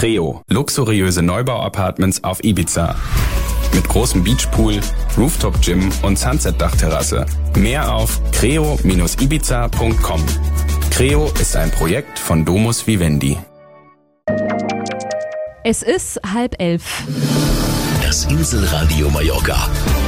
Creo, luxuriöse Neubau-Apartments auf Ibiza. Mit großem Beachpool, Rooftop-Gym und Sunset-Dachterrasse. Mehr auf creo-ibiza.com. Creo ist ein Projekt von Domus Vivendi. Es ist 10:30. Das Inselradio Mallorca.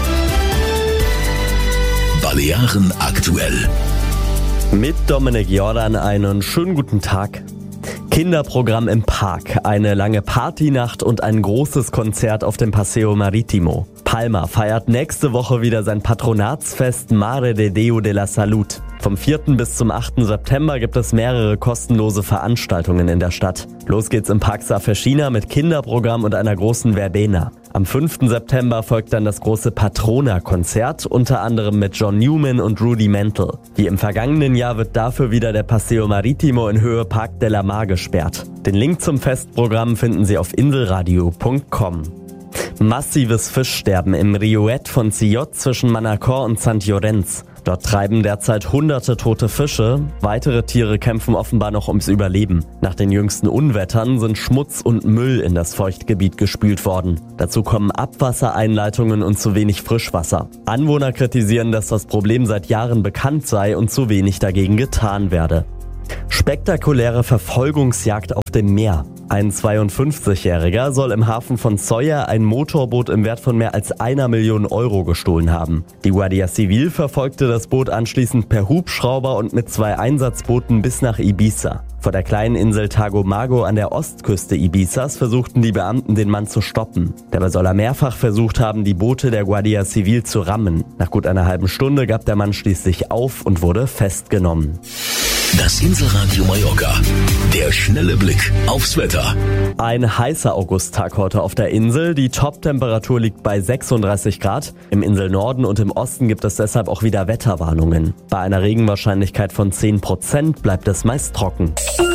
Balearen aktuell. Mit Dominik Jordan einen schönen guten Tag. Kinderprogramm im Park, eine lange Partynacht und ein großes Konzert auf dem Paseo Marítimo. Palma feiert nächste Woche wieder sein Patronatsfest Mare de Déu de la Salud. Vom 4. bis zum 8. September gibt es mehrere kostenlose Veranstaltungen in der Stadt. Los geht's im Park Safeshina mit Kinderprogramm und einer großen Verbena. Am 5. September folgt dann das große Patrona-Konzert, unter anderem mit John Newman und Rudy Mantle. Wie im vergangenen Jahr wird dafür wieder der Paseo Marítimo in Höhe Parc de la Mar gesperrt. Den Link zum Festprogramm finden Sie auf inselradio.com. Massives Fischsterben im Riuet von Sillot zwischen Manacor und Sant Llorenç. Dort treiben derzeit hunderte tote Fische. Weitere Tiere kämpfen offenbar noch ums Überleben. Nach den jüngsten Unwettern sind Schmutz und Müll in das Feuchtgebiet gespült worden. Dazu kommen Abwassereinleitungen und zu wenig Frischwasser. Anwohner kritisieren, dass das Problem seit Jahren bekannt sei und zu wenig dagegen getan werde. Spektakuläre Verfolgungsjagd auf dem Meer. Ein 52-Jähriger soll im Hafen von Sóller ein Motorboot im Wert von mehr als 1 Million Euro gestohlen haben. Die Guardia Civil verfolgte das Boot anschließend per Hubschrauber und mit 2 Einsatzbooten bis nach Ibiza. Vor der kleinen Insel Tagomago an der Ostküste Ibizas versuchten die Beamten, den Mann zu stoppen. Dabei soll er mehrfach versucht haben, die Boote der Guardia Civil zu rammen. Nach gut einer halben Stunde gab der Mann schließlich auf und wurde festgenommen. Das Inselradio Mallorca. Der schnelle Blick aufs Wetter. Ein heißer Augusttag heute auf der Insel. Die Top-Temperatur liegt bei 36 Grad. Im Inselnorden und im Osten gibt es deshalb auch wieder Wetterwarnungen. Bei einer Regenwahrscheinlichkeit von 10% bleibt es meist trocken.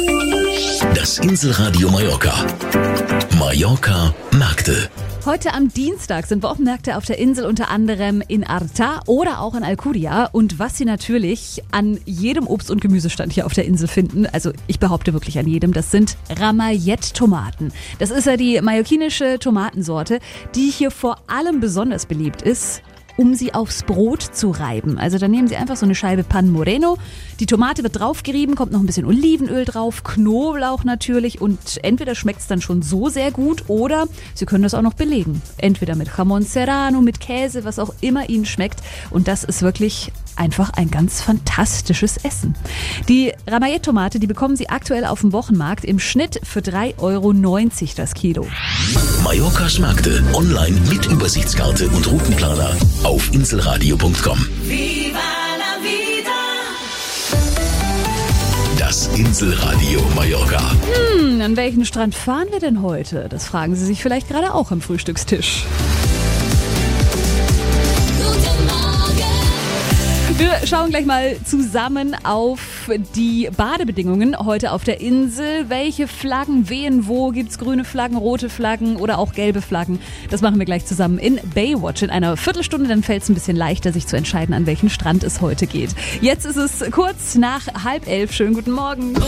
Das Inselradio Mallorca. Mallorca Märkte. Heute am Dienstag sind Wochenmärkte auf der Insel, unter anderem in Arta oder auch in Alcudia. Und was Sie natürlich an jedem Obst- und Gemüsestand hier auf der Insel finden, also ich behaupte wirklich an jedem, das sind Ramayet-Tomaten. Das ist ja die mallorquinische Tomatensorte, die hier vor allem besonders beliebt ist, um sie aufs Brot zu reiben. Also dann nehmen Sie einfach so eine Scheibe Pan Moreno, die Tomate wird draufgerieben, kommt noch ein bisschen Olivenöl drauf, Knoblauch natürlich und entweder schmeckt es dann schon so sehr gut oder Sie können das auch noch belegen. Entweder mit Jamón Serrano, mit Käse, was auch immer Ihnen schmeckt und das ist wirklich einfach ein ganz fantastisches Essen. Die Ramayet-Tomate, die bekommen Sie aktuell auf dem Wochenmarkt im Schnitt für 3,90 Euro das Kilo. Mallorcas Märkte online mit Übersichtskarte und Routenplaner auf inselradio.com. Viva la vida. Das Inselradio Mallorca. An welchen Strand fahren wir denn heute? Das fragen Sie sich vielleicht gerade auch am Frühstückstisch. Wir schauen gleich mal zusammen auf die Badebedingungen heute auf der Insel. Welche Flaggen wehen wo? Gibt's grüne Flaggen, rote Flaggen oder auch gelbe Flaggen? Das machen wir gleich zusammen in Baywatch in einer Viertelstunde. Dann fällt es ein bisschen leichter, sich zu entscheiden, an welchen Strand es heute geht. Jetzt ist es kurz nach 10:30. Schönen guten Morgen.